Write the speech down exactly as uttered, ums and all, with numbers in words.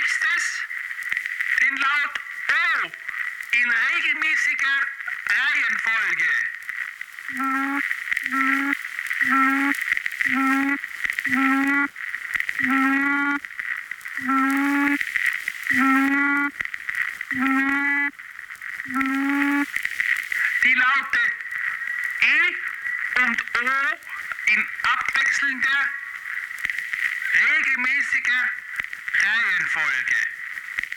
nächstes den Laut O in regelmäßiger Reihenfolge. Die Laute E und O in abwechselnder, regelmäßiger Reihenfolge.